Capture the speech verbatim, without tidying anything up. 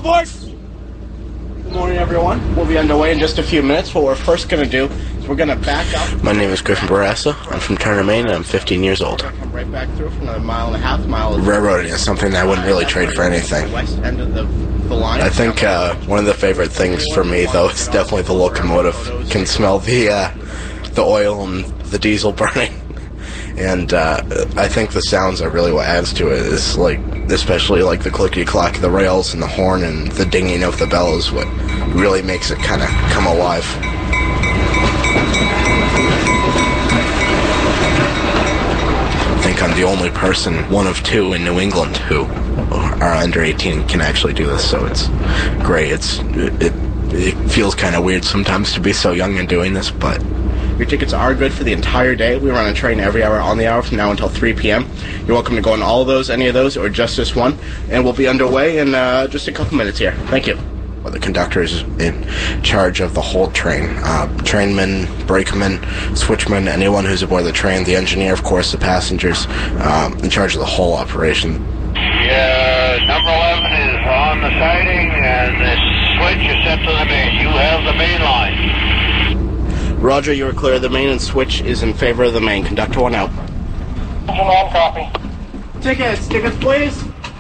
aboard! Good morning, everyone. We'll be underway in just a few minutes. What we're first going to do is we're going to back up. My name is Griffin Barassa. I'm from Turner, Maine, and I'm fifteen years old. Come right back through for another mile and a half. Mile. Railroading is something I wouldn't really trade for anything. West end of the, the line. I think uh, one of the favorite things for me, though, is definitely the locomotive. Can smell the uh, the oil and the diesel burning. And uh, I think the sounds are really what adds to it. Is like, especially like the clickety clack of the rails and the horn and the dinging of the bell is what really makes it kind of come alive. I think I'm the only person, one of two in New England, who are under eighteen can actually do this. So it's great. It's it it feels kind of weird sometimes to be so young and doing this, but. Your tickets are good for the entire day. We run a train every hour on the hour from now until three p.m. You're welcome to go on all of those, any of those, or just this one. And we'll be underway in uh, just a couple minutes here. Thank you. Well, the conductor is in charge of the whole train. Uh, trainmen, brakemen, switchmen, anyone who's aboard the train, the engineer, of course, the passengers, um, in charge of the whole operation. Yeah, number eleven is on the siding, and the switch is set to the main. You have the main line. Roger, you are clear. The main and switch is in favor of the main. Conductor one out. Engine on, copy. Tickets, tickets, please.